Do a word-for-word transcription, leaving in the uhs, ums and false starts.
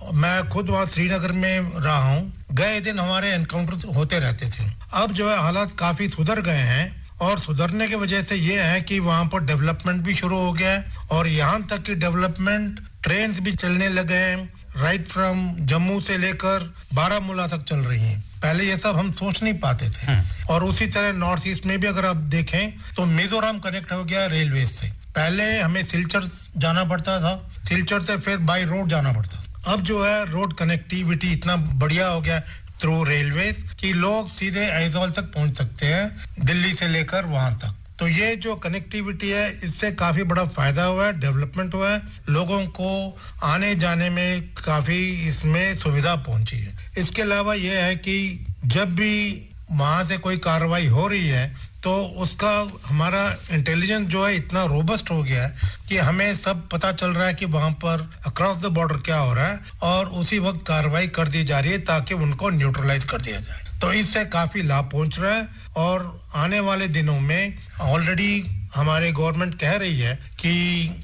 मैं खुद वहाँ श्रीनगर में रहा हूँ, गए दिन हमारे एनकाउंटर होते रहते थे। अब जो है हालात काफी सुधर गए हैं और सुधरने की वजह से ये है कि वहाँ पर डेवलपमेंट भी शुरू हो गया है और यहाँ तक कि डेवलपमेंट ट्रेन भी चलने लगे हैं, राइट फ्रॉम जम्मू से लेकर बारामूला तक चल रही हैं। पहले ये सब हम सोच नहीं पाते थे। और उसी तरह नॉर्थ ईस्ट में भी अगर आप देखें तो मिजोरम कनेक्ट हो गया रेलवे से। पहले हमें सिलचर जाना पड़ता था, सिलचर से फिर बाय रोड जाना पड़ता था। अब जो है रोड कनेक्टिविटी इतना बढ़िया हो गया थ्रू रेलवेज कि लोग सीधे आइजॉल तक पहुंच सकते हैं, दिल्ली से लेकर वहां तक। तो ये जो कनेक्टिविटी है इससे काफी बड़ा फायदा हुआ है, डेवलपमेंट हुआ है, लोगों को आने जाने में काफी इसमें सुविधा पहुंची है। इसके अलावा ये है कि जब भी वहां से कोई कार्रवाई हो रही है तो उसका हमारा इंटेलिजेंस जो है इतना रोबस्ट हो गया है कि हमें सब पता चल रहा है कि वहां पर अक्रॉस द बॉर्डर क्या हो रहा है और उसी वक्त कार्रवाई कर दी जा रही है ताकि उनको न्यूट्रलाइज कर दिया जाए। तो इससे काफी लाभ पहुंच रहा है और आने वाले दिनों में ऑलरेडी हमारे गवर्नमेंट कह रही है कि